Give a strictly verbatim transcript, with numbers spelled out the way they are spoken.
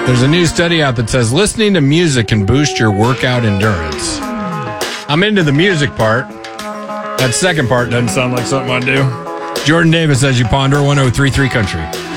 There's a new study out that says listening to music can boost your workout endurance. I'm into the music part. That second part doesn't sound like something I do. Jordan Davis, as you ponder, one oh three point three Country.